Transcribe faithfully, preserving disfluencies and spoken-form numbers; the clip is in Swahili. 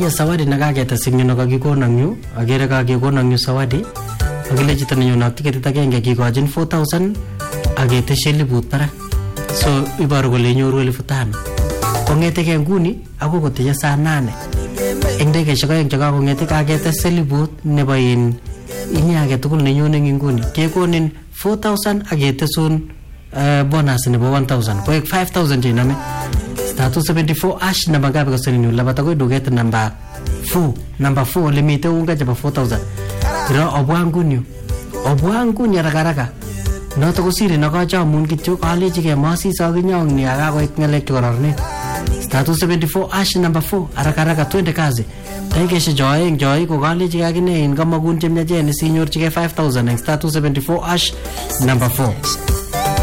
Atinye zawadi nakaketes ing yu nekakikonon yu. Akere kakikonon yu zawadi. Akile chito nenyu ak tiketit agenge kikochin four thousand aketesyi eliput barak. So iboru kole inyoru elifu tano. Kong'eteke nguni ako kotinye saa nane. Eng dakikaishek aeng chekakong'ete kaketes eliput nebo in inye age tugul nenyone eng nguni. Kekonin four thousand aketesun uh, bonus nebo one thousand. Koek five thousand chename. Star two seventy-four ash namba ngapi kasaninyu labata koy duket namba four. Namba four limite unga cheba four thousand. Iro obwa nguni. Obwa nguni haraka haraka. Noto ko siri nakachamun kityo kalechike masis akinyong ni akakoit ngalek chekororonen. Star two seventy-four ash number four haraka haraka twende kazi. Dakikaishek cho aeng cho iko kalechike akine in kamakun chemyachen sinyorchike five thousand eng star two seventy-four ash number four.